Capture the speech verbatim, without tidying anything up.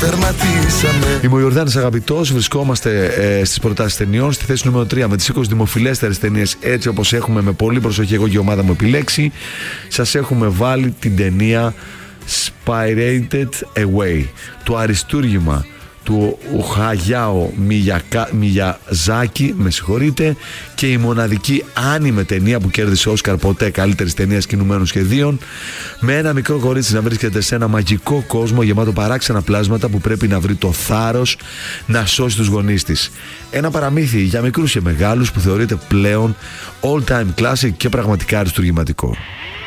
τερματίσαμε. Είμαι ο Ιορδάνης Αγαπητός. Βρισκόμαστε ε, στις προτάσεις ταινιών στη θέση νούμερο τρία με τις είκοσι δημοφιλέστερες ταινίες, έτσι όπως έχουμε με πολύ προσοχή εγώ και η ομάδα μου επιλέξει. Σας έχουμε βάλει την ταινία Spirited Away, το αριστούργημα του Χαγιάο Μιγιαζάκη, με συγχωρείτε, και η μοναδική άνιμε ταινία που κέρδισε Όσκαρ ποτέ καλύτερης ταινίας κινουμένων σχεδίων, με ένα μικρό κορίτσι να βρίσκεται σε ένα μαγικό κόσμο γεμάτο παράξενα πλάσματα που πρέπει να βρει το θάρρος να σώσει τους γονείς της. Ένα παραμύθι για μικρούς και μεγάλους που θεωρείται πλέον all time classic και πραγματικά αριστουργηματικό.